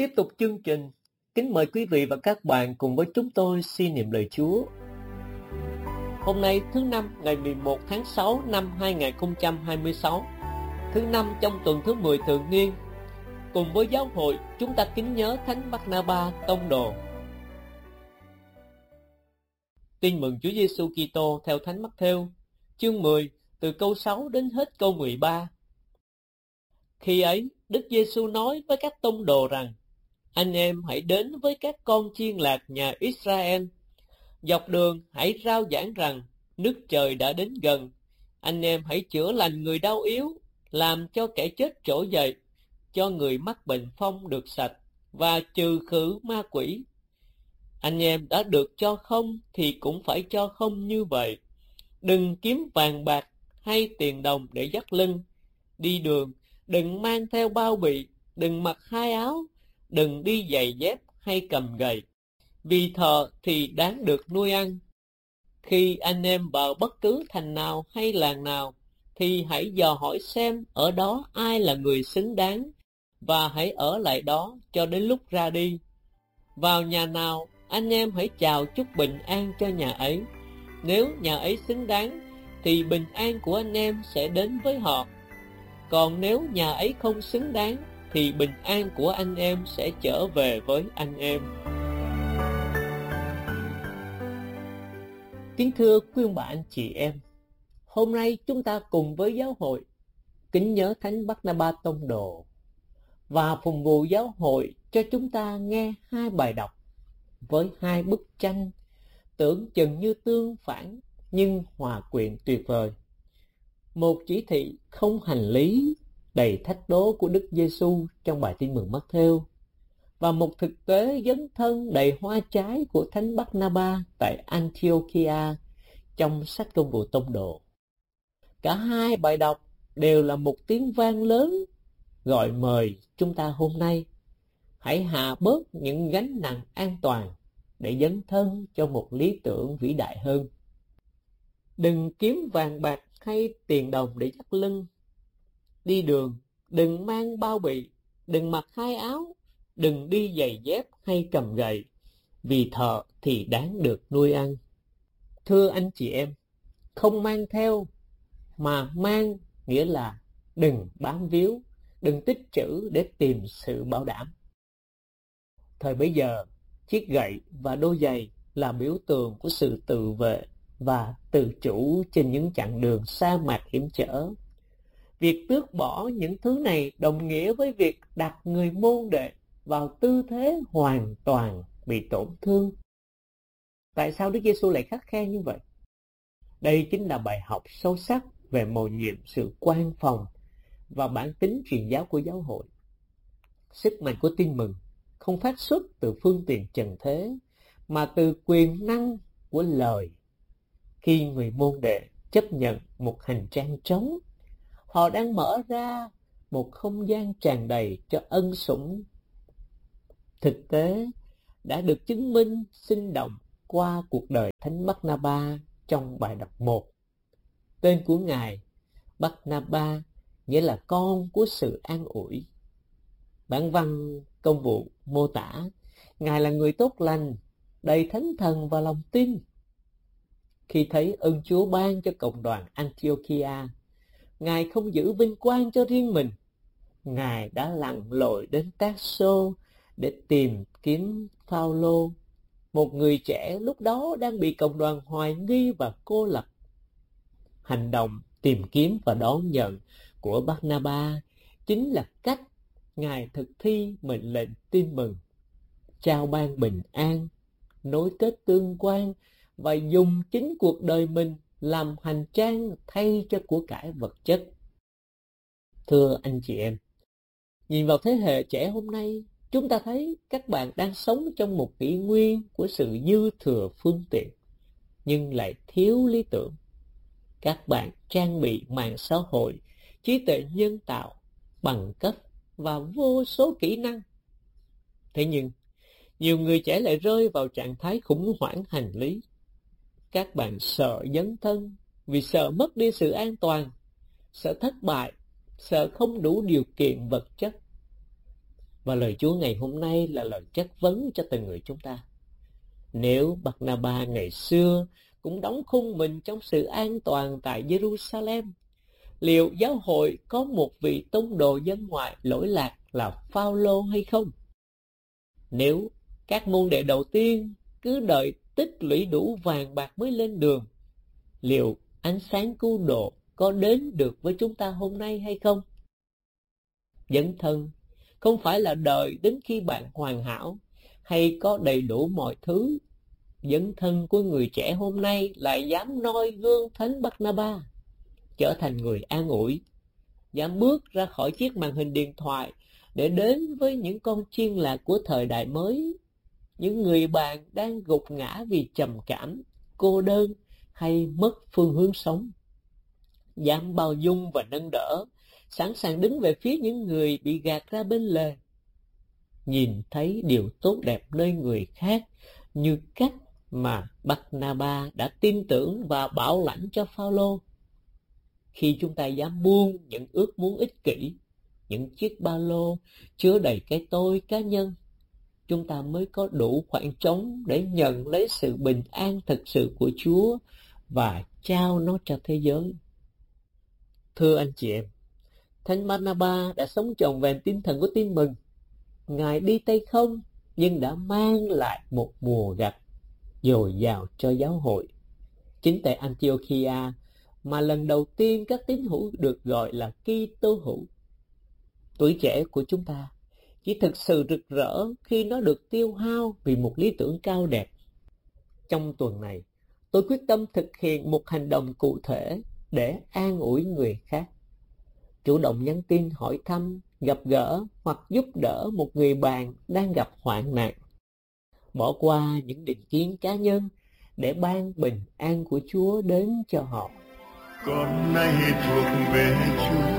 Tiếp tục chương trình, kính mời quý vị và các bạn cùng với chúng tôi suy niệm lời Chúa. Hôm nay thứ Năm ngày 11 tháng 6 năm 2026, thứ Năm trong tuần thứ 10 thường niên. Cùng với giáo hội, chúng ta kính nhớ Thánh Barnaba tông đồ. Tin mừng Chúa Giêsu Kitô theo Thánh Mắc-thêu, chương 10, từ câu 6 đến hết câu 13. Khi ấy, Đức Giêsu nói với các tông đồ rằng: Anh em hãy đến với các con chiên lạc nhà Israel. Dọc đường hãy rao giảng rằng nước trời đã đến gần. Anh em hãy chữa lành người đau yếu, làm cho kẻ chết trỗi dậy, cho người mắc bệnh phong được sạch, và trừ khử ma quỷ. Anh em đã được cho không thì cũng phải cho không như vậy. Đừng kiếm vàng bạc hay tiền đồng để dắt lưng. Đi đường đừng mang theo bao bì, đừng mặc hai áo, đừng đi giày dép hay cầm gậy, vì thợ thì đáng được nuôi ăn. Khi anh em vào bất cứ thành nào hay làng nào, thì hãy dò hỏi xem ở đó ai là người xứng đáng, và hãy ở lại đó cho đến lúc ra đi. Vào nhà nào, anh em hãy chào chúc bình an cho nhà ấy. Nếu nhà ấy xứng đáng, thì bình an của anh em sẽ đến với họ. Còn nếu nhà ấy không xứng đáng, thì bình an của anh em sẽ trở về với anh em. Kính thưa quý ông bà anh chị em, hôm nay chúng ta cùng với giáo hội kính nhớ Thánh Barnaba tông đồ và phụng vụ giáo hội cho chúng ta nghe hai bài đọc với hai bức tranh tưởng chừng như tương phản nhưng hòa quyện tuyệt vời. Một chỉ thị không hành lý đầy thách đố của Đức Giêsu trong bài tin mừng Mắc-thêu, và một thực tế dấn thân đầy hoa trái của Thánh Barnaba tại Antiochia trong sách Công vụ tông đồ. Cả hai bài đọc đều là một tiếng vang lớn gọi mời chúng ta hôm nay hãy hạ bớt những gánh nặng an toàn để dấn thân cho một lý tưởng vĩ đại hơn. Đừng kiếm vàng bạc hay tiền đồng để dắt lưng. Đi đường đừng mang bao bì, đừng mặc hai áo, đừng đi giày dép hay cầm gậy, vì thợ thì đáng được nuôi ăn. Thưa anh chị em, không mang theo mà mang nghĩa là đừng bám víu, đừng tích trữ để tìm sự bảo đảm. Thời bấy giờ, chiếc gậy và đôi giày là biểu tượng của sự tự vệ và tự chủ trên những chặng đường sa mạc hiểm trở. Việc tước bỏ những thứ này đồng nghĩa với việc đặt người môn đệ vào tư thế hoàn toàn bị tổn thương. Tại sao Đức Giêsu lại khắt khe như vậy? Đây chính là bài học sâu sắc về mầu nhiệm sự quan phòng và bản tính truyền giáo của giáo hội. Sức mạnh của tin mừng không phát xuất từ phương tiện trần thế, mà từ quyền năng của lời. Khi người môn đệ chấp nhận một hành trang trống, họ đang mở ra một không gian tràn đầy cho ân sủng. Thực tế đã được chứng minh sinh động qua cuộc đời Thánh Barnaba trong bài đọc 1. Tên của Ngài Barnaba nghĩa là con của sự an ủi. Bản văn Công vụ mô tả Ngài là người tốt lành, đầy thánh thần và lòng tin. Khi thấy ơn Chúa ban cho cộng đoàn Antiochia, Ngài không giữ vinh quang cho riêng mình. Ngài đã lặn lội đến Tarso để tìm kiếm Phao-lô, một người trẻ lúc đó đang bị cộng đoàn hoài nghi và cô lập. Hành động tìm kiếm và đón nhận của Barnaba chính là cách Ngài thực thi mệnh lệnh tin mừng, trao ban bình an, nối kết tương quan và dùng chính cuộc đời mình làm hành trang thay cho của cải vật chất. Thưa anh chị em, nhìn vào thế hệ trẻ hôm nay, chúng ta thấy các bạn đang sống trong một kỷ nguyên của sự dư thừa phương tiện, nhưng lại thiếu lý tưởng. Các bạn trang bị mạng xã hội, trí tuệ nhân tạo, bằng cấp và vô số kỹ năng. Thế nhưng, nhiều người trẻ lại rơi vào trạng thái khủng hoảng hành lý. Các bạn sợ dấn thân vì sợ mất đi sự an toàn, sợ thất bại, sợ không đủ điều kiện vật chất. Và lời Chúa ngày hôm nay là lời chất vấn cho từng người chúng ta. Nếu Barnaba ngày xưa cũng đóng khung mình trong sự an toàn tại Jerusalem, liệu giáo hội có một vị tông đồ dân ngoại lỗi lạc là Phao-lô hay không? Nếu các môn đệ đầu tiên cứ đợi tích lũy đủ vàng bạc mới lên đường, liệu ánh sáng cứu độ có đến được với chúng ta hôm nay hay không? Dấn thân không phải là đợi đến khi bạn hoàn hảo hay có đầy đủ mọi thứ. Dấn thân của người trẻ hôm nay lại dám noi gương Thánh Barnaba, trở thành người an ủi, dám bước ra khỏi chiếc màn hình điện thoại để đến với những con chiên lạc của thời đại mới, những người bạn đang gục ngã vì trầm cảm, cô đơn hay mất phương hướng sống. Dám bao dung và nâng đỡ, sẵn sàng đứng về phía những người bị gạt ra bên lề. Nhìn thấy điều tốt đẹp nơi người khác như cách mà Barnaba đã tin tưởng và bảo lãnh cho Phao-lô. Khi chúng ta dám buông những ước muốn ích kỷ, những chiếc ba lô chứa đầy cái tôi cá nhân, chúng ta mới có đủ khoảng trống để nhận lấy sự bình an thực sự của Chúa và trao nó cho thế giới. Thưa anh chị em, Thánh Barnaba đã sống trọn vẹn tinh thần của tin mừng. Ngài đi tay không nhưng đã mang lại một mùa gặt dồi dào cho giáo hội. Chính tại Antiochia mà lần đầu tiên các tín hữu được gọi là Kitô hữu. Tuổi trẻ của chúng ta chỉ thực sự rực rỡ khi nó được tiêu hao vì một lý tưởng cao đẹp. Trong tuần này, tôi quyết tâm thực hiện một hành động cụ thể để an ủi người khác. Chủ động nhắn tin hỏi thăm, gặp gỡ hoặc giúp đỡ một người bạn đang gặp hoạn nạn. Bỏ qua những định kiến cá nhân để ban bình an của Chúa đến cho họ. Con nay thuộc về Chúa,